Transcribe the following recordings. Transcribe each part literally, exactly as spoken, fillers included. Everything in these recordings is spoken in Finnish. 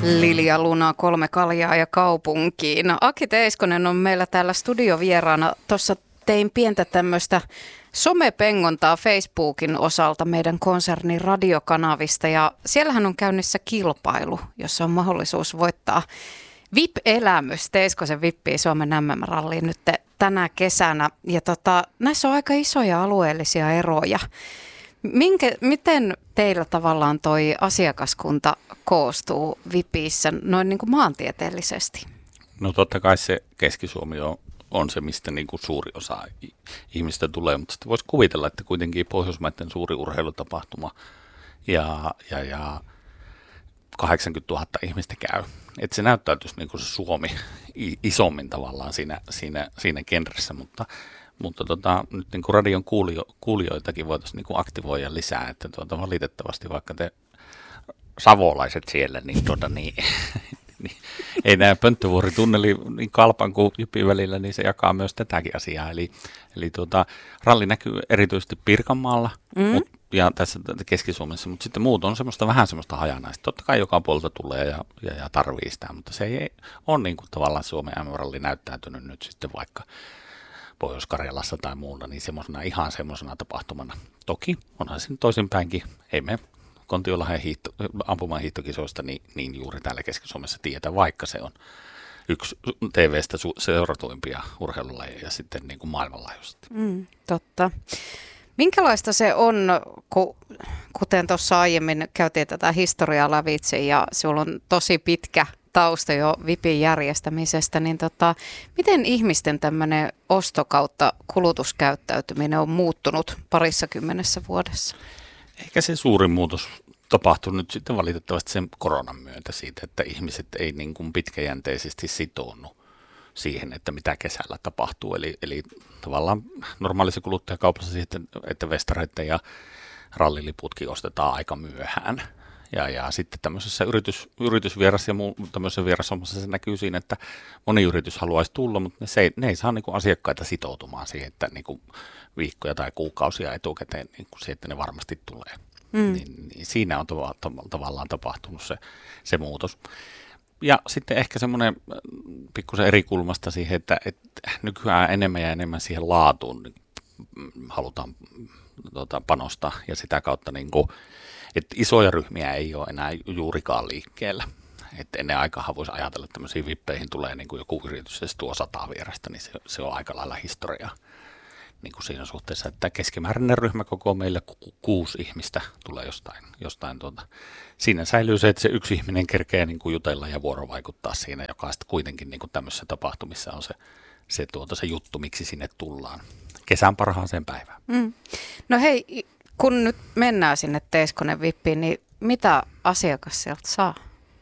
Lilja Luna, kolme kaljaa ja kaupunkiin. Aki Teiskonen on meillä täällä studiovieraana. Tuossa tein pientä tämmöistä somepengontaa Facebookin osalta meidän konsernin radiokanavista. Ja siellähän on käynnissä kilpailu, jossa on mahdollisuus voittaa V I P-elämys. Teiskosen vippii Suomen M M-ralliin nyt tänä kesänä. Ja tota, näissä on aika isoja alueellisia eroja. Minkä, miten teillä tavallaan toi asiakaskunta koostuu VIPissä noin niin kuin maantieteellisesti? No totta kai se Keski-Suomi on, on se, mistä niin kuin suuri osa ihmistä tulee, mutta sitten voisi kuvitella, että kuitenkin Pohjoismaiden suuri urheilutapahtuma ja, ja, ja kahdeksankymmentätuhatta ihmistä käy. Että se näyttäytyisi niin kuin se Suomi isommin tavallaan siinä, siinä, siinä genressä, mutta Mutta tota, nyt niin kuin radion kuulio, kuulijoitakin voitaisiin niin kuin aktivoida lisää, että tuota, valitettavasti vaikka te savolaiset siellä, niin, tuota, niin, niin ei näe Pönttövuoritunneli niin Kalpan kuin Jypin välillä, niin se jakaa myös tätäkin asiaa. Eli, eli tuota, ralli näkyy erityisesti Pirkanmaalla mm. mut, ja tässä Keski-Suomessa, mutta sitten muut on semmoista vähän semmoista hajanaista. Totta kai joka puolelta tulee ja, ja, ja tarvii sitä, mutta se ei ole niin kuin tavallaan Suomen M M-ralli näyttäytynyt nyt sitten vaikka Pohjois-Karjalassa tai muulla, niin semmoisena ihan semmoisena tapahtumana. Toki onhan sen toisinpäinkin, ei me Kontiolahden hiihto, ampumaan hiihtokisoista niin, niin juuri täällä Keski-Suomessa tietä, vaikka se on yksi T V:stä su- seuratuimpia urheilulajeja sitten niin kuin maailmanlaajuisesti. Mm, totta. Minkälaista se on, kun, kuten tuossa aiemmin käytiin tätä historiaa lävitse ja sulla on tosi pitkä tausta jo VIPin järjestämisestä, niin tota, miten ihmisten tämmöinen osto kautta kulutuskäyttäytyminen on muuttunut parissa kymmenessä vuodessa? Ehkä se suurin muutos tapahtui nyt sitten valitettavasti sen koronan myötä siitä, että ihmiset ei niin kuin pitkäjänteisesti sitounnu siihen, että mitä kesällä tapahtuu. Eli, eli tavallaan normaalissa kuluttajakaupassa siihen, että vestareiden ja ralliliputkin ostetaan aika myöhään. Ja, ja sitten tämmöisessä yritys, yritysvieras ja muu, tämmöisessä vierashommassa se näkyy siinä, että moni yritys haluaisi tulla, mutta ne, se ei, ne ei saa niin kuin asiakkaita sitoutumaan siihen, että niin kuin viikkoja tai kuukausia etukäteen niin kuin siihen, että ne varmasti tulee. Mm. Niin, niin siinä on tava, tavallaan tapahtunut se, se muutos. Ja sitten ehkä semmoinen pikkusen eri kulmasta siihen, että, että nykyään enemmän ja enemmän siihen laatuun niin halutaan tota, panostaa ja sitä kautta niin kuin että isoja ryhmiä ei ole enää juurikaan liikkeellä. Että ennen aikaa voisi ajatella, että tämmöisiin vippeihin tulee niin kuin joku yritys, ja se tuo sata vierasta, niin se, se on aika lailla historiaa niin kuin siinä suhteessa, että keskimääräinen ryhmäkoko meillä ku, kuusi ihmistä tulee jostain. jostain tuota. Siinä säilyy se, että se yksi ihminen kerkee niin kuin jutella ja vuorovaikuttaa siinä, joka sitten kuitenkin niin kuin tämmöisissä tapahtumissa on se, se, tuota, se juttu, miksi sinne tullaan. Kesän parhaaseen päivään. Mm. No hei, kun nyt mennään sinne Teiskonen vippiin, niin mitä asiakas sieltä saa?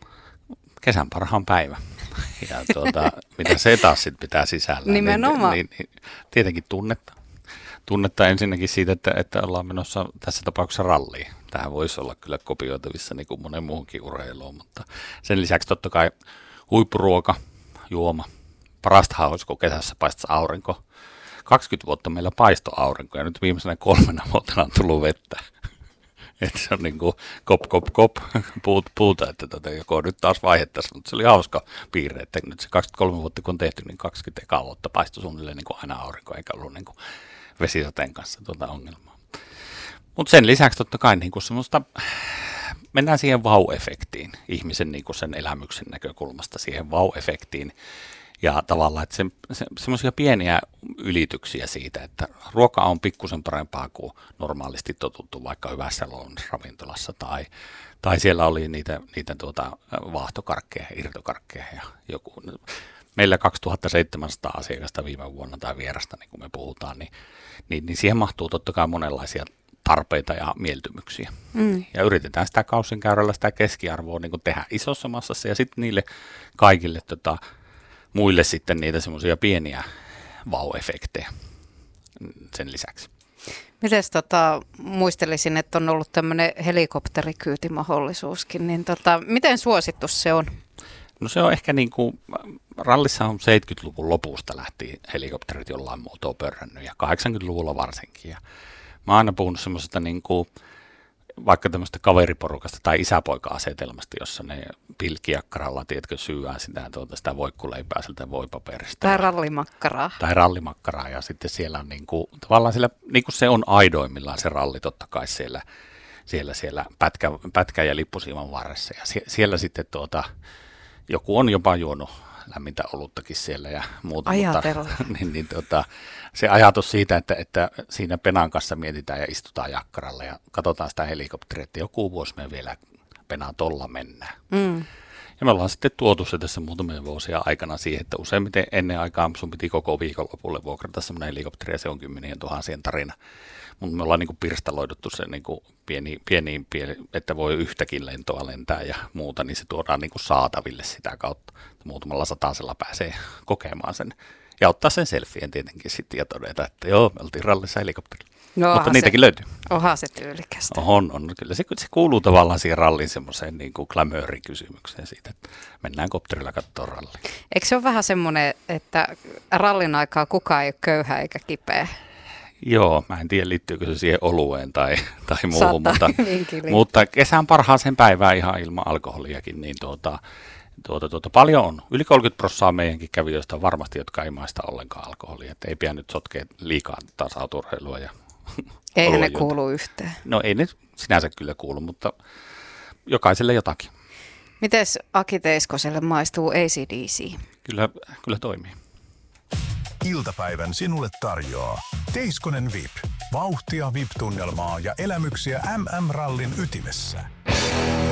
Kesän parhaan päivä. Ja tuota, mitä se taas sitten pitää sisällä. Nimenomaan. Niin, niin, niin, tietenkin tunnetta. Tunnetta ensinnäkin siitä, että, että ollaan menossa tässä tapauksessa ralliin. Tähän voisi olla kyllä kopioitavissa niin kuin monen muuhunkin urheiluun, mutta sen lisäksi totta kai huippuruoka, juoma. Parastahan olisi, kun kesässä paistaisi aurinko. kaksikymmentä vuotta meillä paisto aurinko ja nyt viimeisenä kolmena vuotena on tullut vettä. Että se on niin kuin kop, kop, kop, puut, puuta, että tota, joko nyt taas vaihettaisiin, mutta se oli hauska piirre, että nyt se kaksikymmentäkolme vuotta kun on tehty, niin kaksikymmentä vuotta paistoi suunnilleen niin kuin aina aurinko, eikä ollut niin kuin vesisateen kanssa tuota ongelmaa. Mutta sen lisäksi totta kai niin kuin semmoista, mennään siihen vau-efektiin, ihmisen niin kuin sen elämyksen näkökulmasta siihen vau-efektiin. Ja tavallaan, että se, se, semmoisia pieniä ylityksiä siitä, että ruoka on pikkusen parempaa kuin normaalisti totuttu vaikka hyvässä ravintolassa tai, tai siellä oli niitä, niitä tuota, vaahtokarkkeja, irtokarkkeja ja joku. Meillä kaksituhattaseitsemänsataa asiakasta viime vuonna tai vierasta, niin kuin me puhutaan, niin, niin, niin siihen mahtuu totta kai monenlaisia tarpeita ja mieltymyksiä. Mm. Ja yritetään sitä kausinkäyrällä sitä keskiarvoa niin kuin tehdä isossa massassa ja sitten niille kaikille tota, muille sitten niitä semmoisia pieniä vau-efektejä sen lisäksi. Mites tota, muistelisin, että on ollut tämmöinen helikopterikyytimahdollisuuskin, niin tota, miten suosittu se on? No se on ehkä niin kuin, rallissa on seitsemänkymmentäluvun lopusta lähtien helikopterit jollain muotoa pörrännyt ja kahdeksankymmentäluvulla varsinkin. Ja mä oon aina puhunut semmoisesta niin kuin vaikka tämmöistä kaveriporukasta tai isäpoika-asetelmasta, jossa ne pilkkijakkaralla, tiedätkö, syyään sitä, tuota, sitä voikkuleipää sieltä voipaperistä. Tai rallimakkaraa. Tai rallimakkaraa, ja sitten siellä on niin kuin, tavallaan siellä, niin kuin se on aidoimmillaan se ralli totta kai siellä, siellä, siellä pätkä, pätkä ja lippusiiman varressa. Ja sie, siellä sitten tuota, joku on jopa juonut lämmintä oluttakin siellä ja muuta. Ajatella. Mutta, niin, niin, tuota, se ajatus siitä, että, että siinä penan kanssa mietitään ja istutaan jakkaralla ja katsotaan sitä helikopteria, että joku vuosi me vielä penaa tolla mennään. Mm. Ja me ollaan sitten tuotu se tässä muutamia vuosia aikana siihen, että useimmiten ennen aikaa sun piti koko viikonlopulle vuokrata semmoinen helikopteri ja se on kymmenien tuhansien tarina. Mutta me ollaan niin kuin pirstaloiduttu se niin kuin pieni, pieniin, pieni, että voi yhtäkin lentoa lentää ja muuta, niin se tuodaan niin kuin saataville sitä kautta. Muutamalla satasella pääsee kokemaan sen ja ottaa sen selfien tietenkin sitten ja todeta, että joo, me oltiin rallissa helikopterilla. No, mutta niitäkin se, löytyy. Onhan se tyylikästä. On, on. Kyllä se, se kuuluu tavallaan siihen rallin semmoiseen niin kuin glamouriin kysymykseen siitä, että mennään kopterilla katsoa rallia. Eikö se ole vähän semmoinen, että rallin aikaa kukaan ei ole köyhä eikä kipeä? Joo, mä en tiedä liittyykö se siihen olueen tai, tai muuhun, mutta, mutta kesän parhaaseen päivään ihan ilman alkoholiakin, niin tuota, tuota, tuota, paljon on. Yli kolmekymmentä prosenttia meidänkin kävijöistä on varmasti, jotka ei maista ollenkaan alkoholia, että ei pidä nyt sotkea liikaa tasauturheilua ja eihän ne kuulu yhteen. No ei ne sinänsä kyllä kuulu, mutta jokaiselle jotakin. Mites Aki Teiskoselle maistuu A C D C? Kyllä, kyllä toimii. Iltapäivän sinulle tarjoaa Teiskonen V I P. Vauhtia V I P-tunnelmaa ja elämyksiä M M-rallin ytimessä.